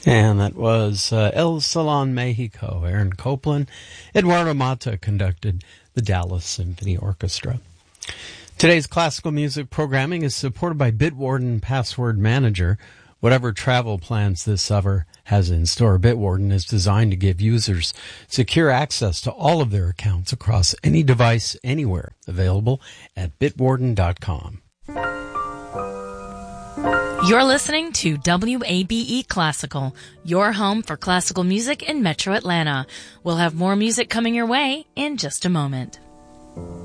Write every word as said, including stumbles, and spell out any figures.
And that was uh, El Salon Mexico. Aaron Copland, Eduardo Mata conducted the Dallas Symphony Orchestra. Today's classical music programming is supported by Bitwarden Password Manager. Whatever travel plans this summer has in store, Bitwarden is designed to give users secure access to all of their accounts across any device, anywhere. Available at bitwarden dot com. You're listening to W A B E Classical, your home for classical music in Metro Atlanta. We'll have more music coming your way in just a moment.